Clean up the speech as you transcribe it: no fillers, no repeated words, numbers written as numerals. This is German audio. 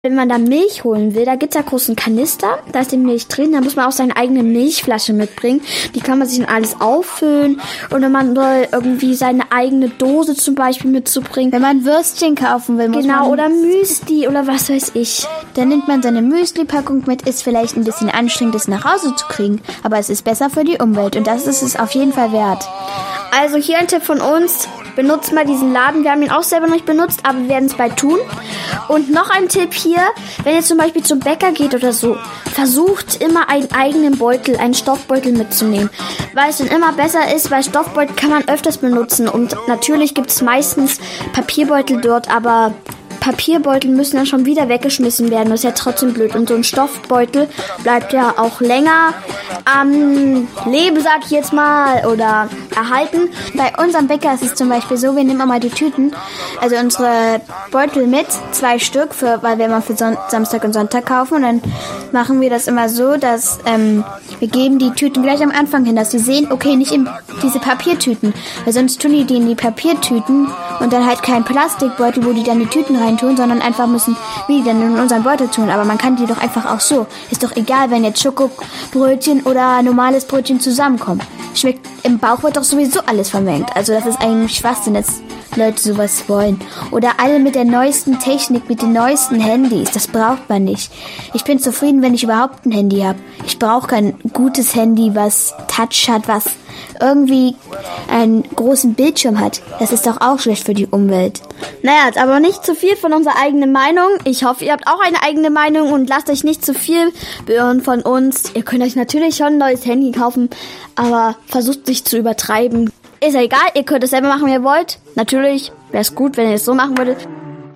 Wenn man da Milch holen will, da gibt's ja großen Kanister, da ist die Milch drin, da muss man auch seine eigene Milchflasche mitbringen. Die kann man sich dann alles auffüllen. Oder man soll irgendwie seine eigene Dose zum Beispiel mitzubringen. Wenn man Würstchen kaufen will, muss man... Genau, oder Müsli oder was weiß ich. Dann nimmt man seine Müsli-Packung mit, ist vielleicht ein bisschen anstrengend, das nach Hause zu kriegen. Aber es ist besser für die Umwelt und das ist es auf jeden Fall wert. Also hier ein Tipp von uns, benutzt mal diesen Laden. Wir haben ihn auch selber noch nicht benutzt, aber wir werden es bald tun. Und noch ein Tipp hier, wenn ihr zum Beispiel zum Bäcker geht oder so, versucht immer einen eigenen Beutel, einen Stoffbeutel mitzunehmen. Weil es dann immer besser ist, weil Stoffbeutel kann man öfters benutzen. Und natürlich gibt es meistens Papierbeutel dort, aber Papierbeutel müssen dann schon wieder weggeschmissen werden. Das ist ja trotzdem blöd. Und so ein Stoffbeutel bleibt ja auch länger am Leben, sag ich jetzt mal, oder erhalten. Bei unserem Bäcker ist es zum Beispiel so, wir nehmen immer die Tüten, also unsere Beutel mit, 2 Stück, weil wir immer für Samstag und Sonntag kaufen. Und dann machen wir das immer so, dass wir geben die Tüten gleich am Anfang hin, dass die sehen, okay, nicht in diese Papiertüten, weil sonst tun die in die Papiertüten und dann halt kein Plastikbeutel, wo die dann die Tüten reintun, sondern einfach müssen wir die dann in unseren Beutel tun. Aber man kann die doch einfach auch so. Ist doch egal, wenn jetzt Schokobrötchen oder normales Brötchen zusammenkommen. Schmeckt, im Bauch wird doch sowieso alles vermengt. Also das ist eigentlich Schwachsinn, dass Leute sowas wollen. Oder alle mit der neuesten Technik, mit den neuesten Handys. Das braucht man nicht. Ich bin zufrieden, wenn ich überhaupt ein Handy habe. Ich brauche kein gutes Handy, was Touch hat, was irgendwie einen großen Bildschirm hat. Das ist doch auch schlecht für die Umwelt. Naja, jetzt aber nicht zu viel von unserer eigenen Meinung. Ich hoffe, ihr habt auch eine eigene Meinung und lasst euch nicht zu viel beirren von uns. Ihr könnt euch natürlich schon ein neues Handy kaufen, aber versucht nicht zu übertreiben. Ist ja egal, ihr könnt es selber machen, wie ihr wollt. Natürlich wäre es gut, wenn ihr es so machen würdet.